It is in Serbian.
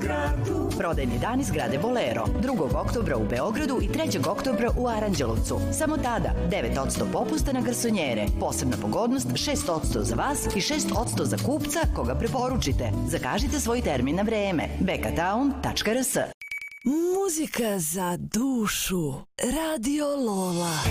gradu. Prodajni dani zgrade Bolero 2. oktobra u Beogradu i 3. oktobra u Aranđelovcu. Samo tada 9% popusta na garsonjere. Posebna pogodnost 6% za vas i 6% za kupca koga preporučite. Zakažite svoj termin na vreme. bekatown.rs. Muzika za dušu. Radio Lola.